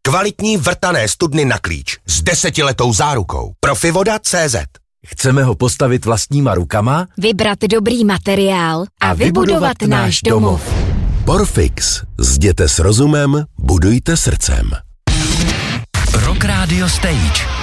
Kvalitní vrtané studny na klíč s 10letou zárukou. Profivoda.cz. Chceme ho postavit vlastníma rukama, vybrat dobrý materiál a vybudovat náš domov. Porfix. Zděte s rozumem, budujte srdcem. Rock Radio Stage.